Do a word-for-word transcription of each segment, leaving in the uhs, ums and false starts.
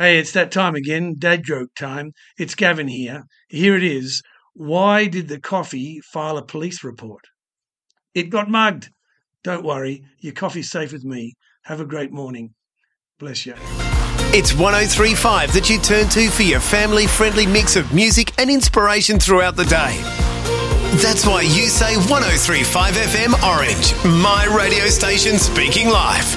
Hey, it's that time again, dad joke time. It's Gavin here. Here it is. Why did the coffee file a police report? It got mugged. Don't worry, your coffee's safe with me. Have a great morning. Bless you. It's one oh three point five that you turn to for your family-friendly mix of music and inspiration throughout the day. That's why you say one oh three point five F M Orange, my radio station speaking live.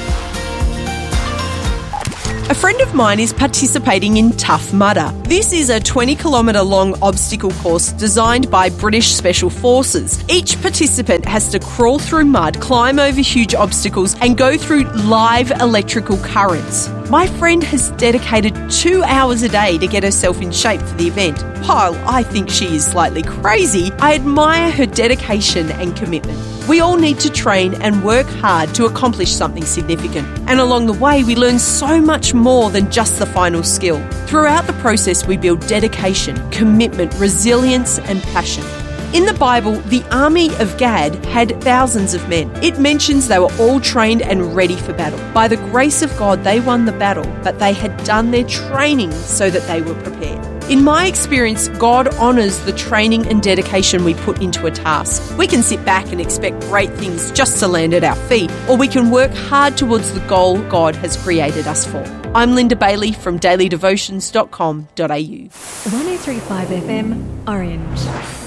A friend of mine is participating in Tough Mudder. This is a twenty kilometre long obstacle course designed by British Special Forces. Each participant has to crawl through mud, climb over huge obstacles and go through live electrical currents. My friend has dedicated two hours a day to get herself in shape for the event. While I think she is slightly crazy, I admire her dedication and commitment. We all need to train and work hard to accomplish something significant. And along the way, we learn so much more than just the final skill. Throughout the process, we build dedication, commitment, resilience, and passion. In the Bible, the army of Gad had thousands of men. It mentions they were all trained and ready for battle. By the grace of God, they won the battle, but they had done their training so that they were prepared. In my experience, God honours the training and dedication we put into a task. We can sit back and expect great things just to land at our feet, or we can work hard towards the goal God has created us for. I'm Linda Bailey from daily devotions dot com dot a u. one oh three point five F M Orange.